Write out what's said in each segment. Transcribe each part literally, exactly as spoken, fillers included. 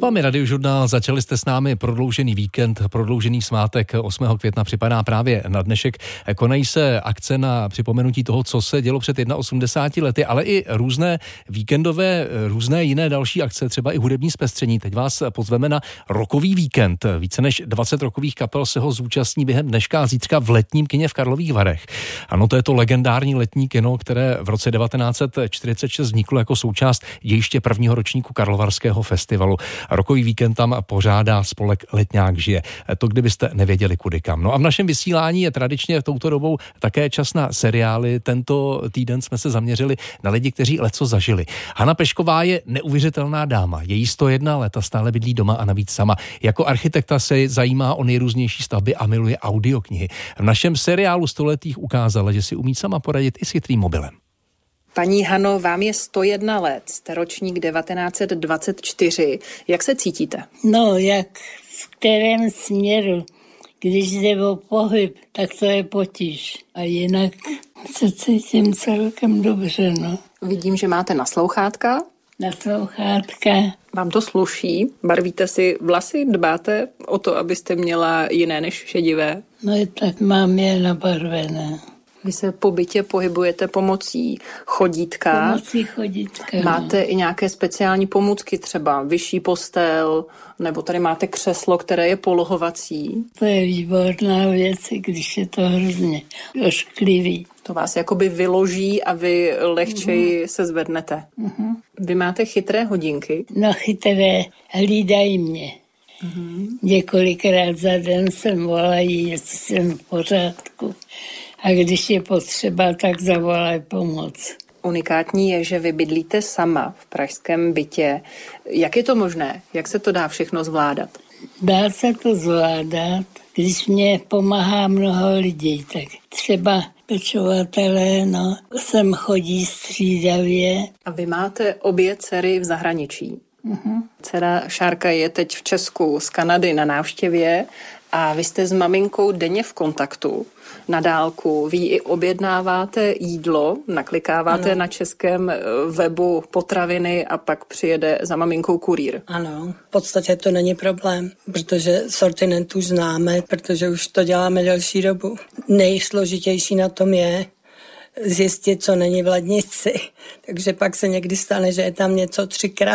vámi Radiožurnál, začali jste s námi prodloužený víkend, prodloužený svátek osmého května připadá právě na dnešek. Konají se akce na připomenutí toho, co se dělo před osmdesáti jedna lety, ale i různé víkendové, různé jiné další akce, třeba i hudební zpestření. Teď vás pozveme na rokový víkend. Více než dvacet rokových kapel se ho zúčastní během dneška a zítřka v letním kině v Karlových Varech. Ano, to je to legendární letní kino, které v roce devatenáct set čtyřicet šest vzniklo jako součást dějiště prvního ročníku Karlovarského festivalu. Rokový víkend tam pořádá spolek Letňák žije. To kdybyste nevěděli kudy kam. No a v našem vysílání je tradičně touto dobou také čas na seriály. Tento týden jsme se zaměřili na lidi, kteří leco zažili. Hana Pešková je neuvěřitelná dáma. Její sto jedna let a stále bydlí doma a navíc sama. Jako architekta se zajímá o nejrůznější stavby a miluje audioknihy. V našem seriálu Stoletých ukázala, že si umí sama poradit i s chytrým mobilem. Paní Hano, vám je sto jedna let, jste ročník devatenáct set dvacet čtyři. Jak se cítíte? No, jak v kterém směru. Když jde o pohyb, tak to je potíž. A jinak se cítím celkem dobře, no. Vidím, že máte naslouchátka. Naslouchátka. Vám to sluší? Barvíte si vlasy? Dbáte o to, abyste měla jiné než šedivé? No i tak mám je nabarvené. Vy se po bytě pohybujete pomocí chodítka. Pomocí chodítka. Máte no. i nějaké speciální pomůcky, třeba vyšší postel, nebo tady máte křeslo, které je polohovací. To je výborná věc, když je to hrozně ošklivý. To vás jakoby vyloží a vy lehčeji uh-huh. se zvednete. Uh-huh. Vy máte chytré hodinky? No chytré, hlídají mě. Uh-huh. Několikrát za den sem volají, jestli jsem v pořádku. A když je potřeba, tak zavolají pomoc. Unikátní je, že vy bydlíte sama v pražském bytě. Jak je to možné? Jak se to dá všechno zvládat? Dá se to zvládat, když mě pomáhá mnoho lidí. Tak třeba pečovatelé, no, sem chodí střídavě. A vy máte obě dcery v zahraničí. Uh-huh. Dcera Šárka je teď v Česku z Kanady na návštěvě a vy jste s maminkou denně v kontaktu na dálku. Vy i objednáváte jídlo, naklikáváte ano. na českém webu potraviny a pak přijede za maminkou kurýr. Ano, v podstatě to není problém, protože sortiment už známe, protože už to děláme delší dobu. Nejsložitější na tom je zjistit, co není v lednici. Takže pak se někdy stane, že je tam něco třikrát.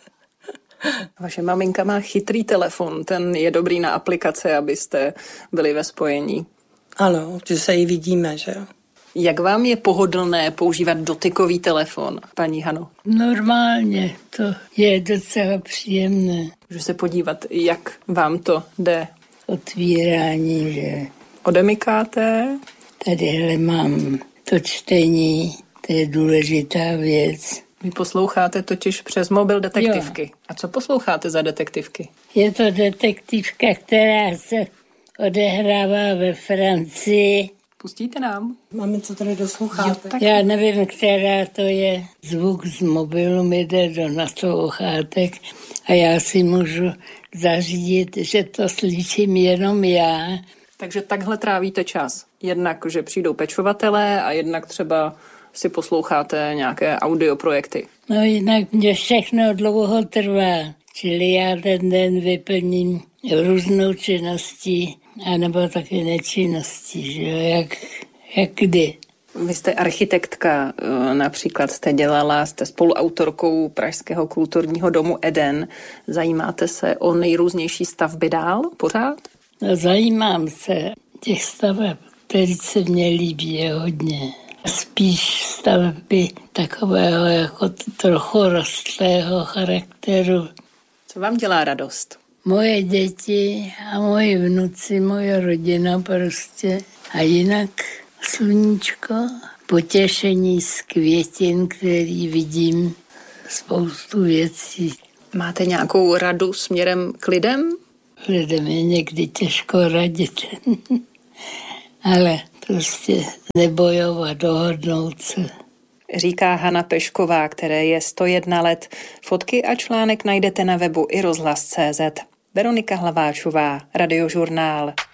Vaše maminka má chytrý telefon, ten je dobrý na aplikace, abyste byli ve spojení. Ano, že se ji vidíme, že jo. Jak vám je pohodlné používat dotykový telefon, paní Hano? Normálně, to je docela příjemné. Můžu se podívat, jak vám to jde? Otvírání, že... Odemykáte? Tadyhle mám to čtení, to je důležitá věc. Vy posloucháte totiž přes mobil detektivky. Jo. A co posloucháte za detektivky? Je to detektivka, která se odehrává ve Francii. Pustíte nám? Máme co tady dosloucháte? Jo, já nevím, která to je. Zvuk z mobilu mi jde do naslouchátek a já si můžu zařídit, že to slyším jenom já. Takže takhle trávíte čas. Jednak, že přijdou pečovatelé a jednak třeba si posloucháte nějaké audioprojekty. No jinak mě všechno dlouho trvá. Čili já ten den vyplním různou činností, anebo taky nečinností, že jo, jak, jak kdy. Vy jste architektka, například jste dělala, jste spoluautorkou Pražského kulturního domu Eden. Zajímáte se o nejrůznější stavby dál pořád? No, zajímám se. Těch staveb, které se mně líbí, je hodně. Spíš stavby takového jako trochu rostlého charakteru. Co vám dělá radost? Moje děti a moji vnuci, moje rodina prostě. A jinak sluníčko, potěšení z květin, který vidím, spoustu věcí. Máte nějakou radu směrem k lidem? Lidem je někdy těžko radit. Ale prostě nebojovat, dohodnout se. Říká Hana Pešková, které je sto jedna let. Fotky a článek najdete na webu i rozhlas tečka cé zet. Veronika Hlaváčová, Radiožurnál.